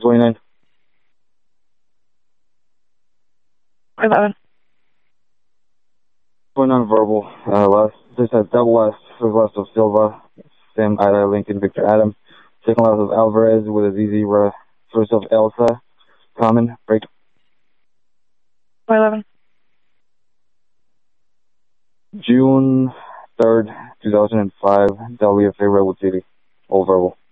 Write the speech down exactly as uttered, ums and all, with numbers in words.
twenty-nine. eleven. twenty-nine verbal. Uh, last, this has double last. First last of Silva. Sam Ida, Lincoln, Victor Adam. Second last of Alvarez with a Z Z. Uh, first of Elsa. Common. Break. eleven. June third, two thousand five. W F A Redwood City. All verbal.